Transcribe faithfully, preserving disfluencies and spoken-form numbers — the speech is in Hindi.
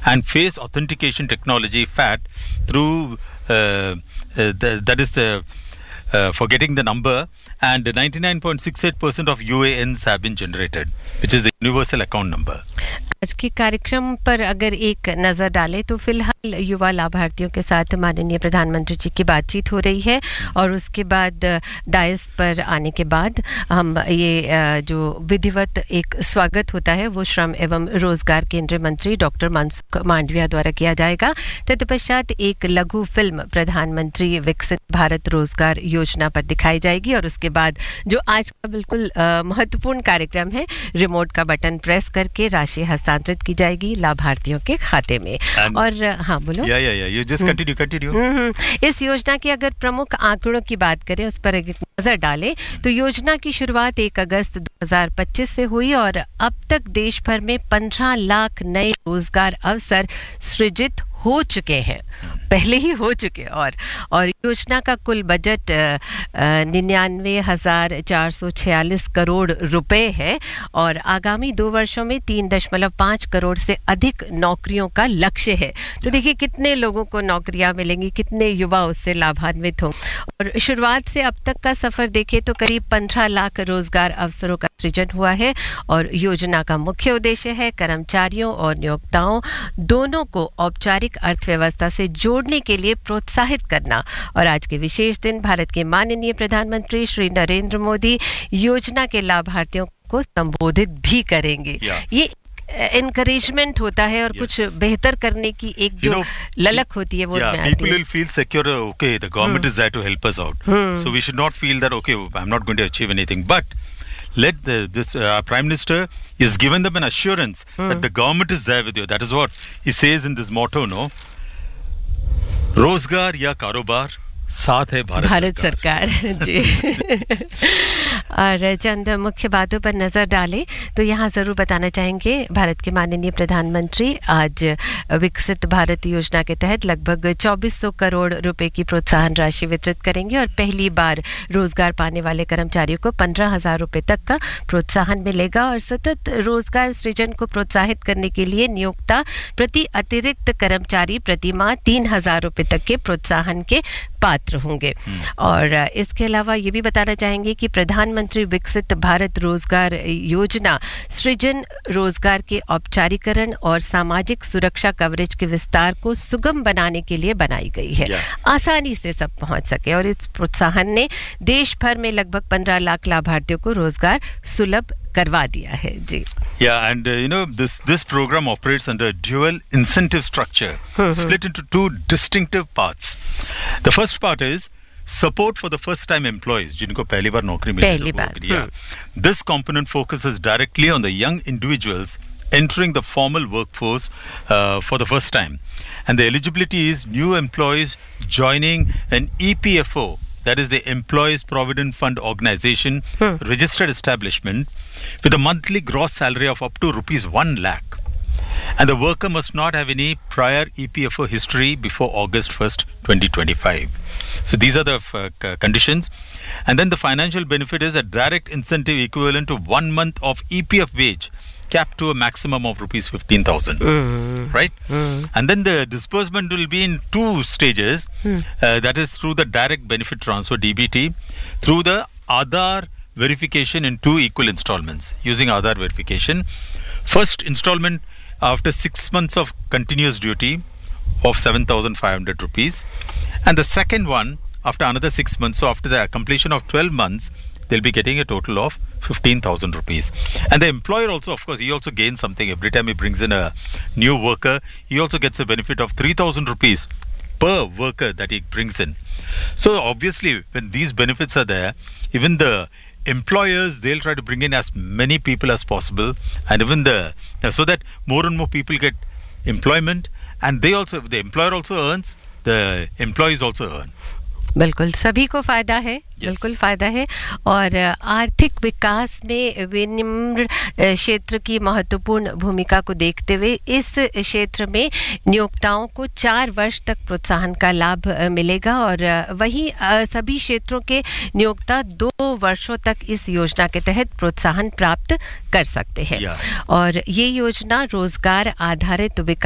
and face authentication technology F A T through uh, uh, the, that is the uh, for getting the number, and ninety-nine point six eight percent of U A Ns have been generated, which is the universal account number. आज के कार्यक्रम पर अगर एक नज़र डालें तो फिलहाल युवा लाभार्थियों के साथ माननीय प्रधानमंत्री जी की बातचीत हो रही है और उसके बाद डायस पर आने के बाद हम ये जो विधिवत एक स्वागत होता है वो श्रम एवं रोजगार केंद्रीय मंत्री डॉक्टर मनसुख मांडविया द्वारा किया जाएगा। तत्पश्चात एक लघु फिल्म प्रधानमंत्री विकसित भारत रोजगार योजना पर दिखाई जाएगी और उसके बाद जो आज का बिल्कुल महत्वपूर्ण कार्यक्रम है, रिमोट का बटन प्रेस करके राशि हस्तांतरित की जाएगी लाभार्थियों के खाते में। And और हाँ बोलो। या या या, you just continue, continue. इस योजना की अगर प्रमुख आंकड़ों की बात करें, उस पर एक नजर डालें तो योजना की शुरुआत एक अगस्त दो हज़ार पच्चीस से हुई और अब तक देश भर में पंद्रह लाख नए रोजगार अवसर सृजित हो चुके हैं, पहले ही हो चुके और और योजना का कुल बजट निन्यानवे हजार चार सौ छियालीस करोड़ रुपए है और आगामी दो वर्षों में तीन दशमलव पाँच करोड़ से अधिक नौकरियों का लक्ष्य है। तो देखिए कितने लोगों को नौकरियां मिलेंगी, कितने युवा उससे लाभान्वित हों। और शुरुआत से अब तक का सफर देखें तो करीब पंद्रह लाख रोजगार अवसरों का सृजन हुआ है और योजना का मुख्य उद्देश्य है कर्मचारियों और नियोक्ताओं दोनों को औपचारिक अर्थव्यवस्था से जोड़ने के लिए प्रोत्साहित करना। और आज के विशेष दिन भारत के माननीय प्रधानमंत्री श्री नरेंद्र मोदी योजना के लाभार्थियों को संबोधित भी करेंगे। yeah. ये encouragement होता है और yes. कुछ बेहतर करने की एक जो you know, ललक होती है वो yeah, में आती है। People will feel secure, okay, the government hmm. is there to help us out. Hmm. So we should not feel that, okay, I'm not going to achieve anything. But let the, this uh, Prime Minister is given them an assurance hmm. that the government is there with you. That is what he says in this motto, no? रोजगार या कारोबार साथ है भारत, भारत सरकार, सरकार जी। और चंद मुख्य बातों पर नजर डालें तो यहाँ जरूर बताना चाहेंगे भारत के माननीय प्रधानमंत्री आज विकसित भारत योजना के तहत लगभग चौबीस सौ करोड़ रुपए की प्रोत्साहन राशि वितरित करेंगे और पहली बार रोजगार पाने वाले कर्मचारियों को पंद्रह हजार रुपए तक का प्रोत्साहन मिलेगा और सतत रोजगार सृजन को प्रोत्साहित करने के लिए नियोक्ता प्रति अतिरिक्त कर्मचारी प्रति माह तीन हजार रुपए तक के प्रोत्साहन के पात्र होंगे। और इसके अलावा ये भी बताना चाहेंगे कि प्रधानमंत्री विकसित भारत रोजगार योजना सृजन, रोजगार के औपचारीकरण और सामाजिक सुरक्षा कवरेज के विस्तार को सुगम बनाने के लिए बनाई गई है, yeah. आसानी से सब पहुंच सके और इस प्रोत्साहन ने देश भर में लगभग पंद्रह लाख लाभार्थियों को रोजगार सुलभ करवा दिया है जी। Yeah, and uh, you know this this program operates under dual incentive structure, mm-hmm. split into two distinctive parts. The first part is support for the first time employees जिनको पहली बार नौकरी मिली पहली बार। yeah. This component focuses directly on the young individuals entering the formal workforce uh, for the first time, and the eligibility is new employees joining an E P F O, that is the Employees Provident Fund Organization, hmm. registered establishment with a monthly gross salary of up to rupees one lakh. And the worker must not have any prior E P F O history before August first, twenty twenty-five. So these are the uh, c- conditions. And then the financial benefit is a direct incentive equivalent to one month of E P F wage, capped to a maximum of rupees fifteen thousand, mm. right? Mm. And then the disbursement will be in two stages. Mm. Uh, that is through the direct benefit transfer D B T, through the Aadhaar verification in two equal installments using Aadhaar verification. First installment after six months of continuous duty of seven thousand five hundred rupees, and the second one after another six months. So after the completion of twelve months, they'll be getting a total of fifteen thousand rupees. And the employer also, of course, he also gains something. Every time he brings in a new worker, he also gets a benefit of three thousand rupees per worker that he brings in. So obviously, when these benefits are there, even the employers, they'll try to bring in as many people as possible, and even the so that more and more people get employment, and they also, the employer also earns, the employees also earn. बिल्कुल सभी को फायदा है, yes. बिल्कुल फायदा है। और आर्थिक विकास में विनिम्न क्षेत्र की महत्वपूर्ण भूमिका को देखते हुए इस क्षेत्र में नियोक्ताओं को चार वर्ष तक प्रोत्साहन का लाभ मिलेगा और वहीं सभी क्षेत्रों के नियोक्ता दो वर्षों तक इस योजना के तहत प्रोत्साहन प्राप्त कर सकते हैं। yeah. और ये योजना रोजगार आधारित विकास